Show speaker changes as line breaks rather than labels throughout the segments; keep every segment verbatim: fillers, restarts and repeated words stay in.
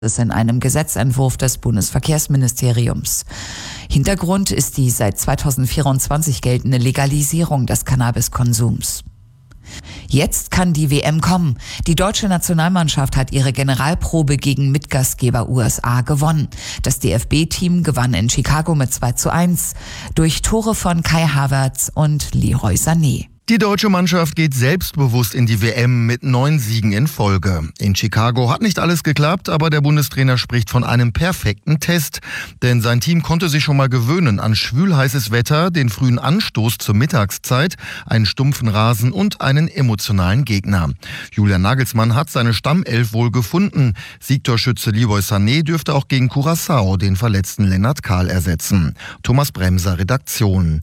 ist in einem Gesetzentwurf des Bundesverkehrsministeriums. Hintergrund ist die seit zweitausendvierundzwanzig geltende Legalisierung des Cannabiskonsums. Jetzt kann die W M kommen. Die deutsche Nationalmannschaft hat ihre Generalprobe gegen Mitgastgeber U S A gewonnen. Das D F B-Team gewann in Chicago mit zwei zu eins durch Tore von Kai Havertz und Leroy Sané.
Die deutsche Mannschaft geht selbstbewusst in die W M mit neun Siegen in Folge. In Chicago hat nicht alles geklappt, aber der Bundestrainer spricht von einem perfekten Test. Denn sein Team konnte sich schon mal gewöhnen an schwülheißes Wetter, den frühen Anstoß zur Mittagszeit, einen stumpfen Rasen und einen emotionalen Gegner. Julian Nagelsmann hat seine Stammelf wohl gefunden. Siegtorschütze Leroy Sané dürfte auch gegen Curaçao den verletzten Lennart Kahl ersetzen. Thomas Bremser, Redaktion.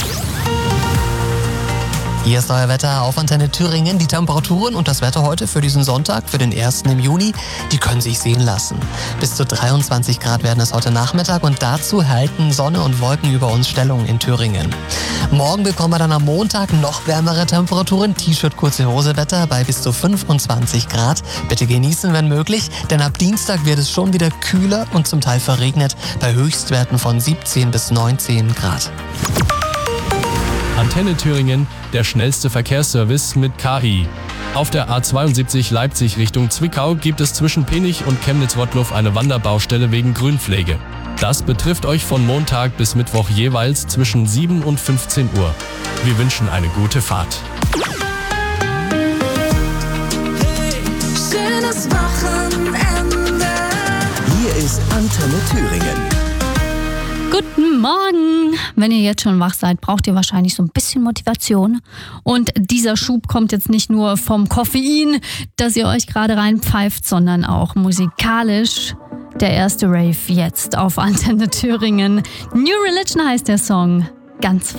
Hier ist euer Wetter auf Antenne Thüringen. Die Temperaturen und das Wetter heute für diesen Sonntag, für den ersten im Juni, die können sich sehen lassen. Bis zu dreiundzwanzig Grad werden es heute Nachmittag und dazu halten Sonne und Wolken über uns Stellung in Thüringen. Morgen bekommen wir dann am Montag noch wärmere Temperaturen, T-Shirt, kurze Hose Wetter bei bis zu fünfundzwanzig Grad. Bitte genießen, wenn möglich, denn ab Dienstag wird es schon wieder kühler und zum Teil verregnet bei Höchstwerten von siebzehn bis neunzehn Grad.
Antenne Thüringen, der schnellste Verkehrsservice mit K I. Auf der A zweiundsiebzig Leipzig Richtung Zwickau gibt es zwischen Penich und Chemnitz-Rottluff eine Wanderbaustelle wegen Grünpflege. Das betrifft euch von Montag bis Mittwoch jeweils zwischen sieben und fünfzehn Uhr. Wir wünschen eine gute Fahrt.
Hey, schönes Wochenende.
Hier ist Antenne Thüringen.
Guten Morgen! Wenn ihr jetzt schon wach seid, braucht ihr wahrscheinlich so ein bisschen Motivation. Und dieser Schub kommt jetzt nicht nur vom Koffein, das ihr euch gerade reinpfeift, sondern auch musikalisch. Der erste Rave jetzt auf Antenne Thüringen. New Religion heißt der Song. Ganz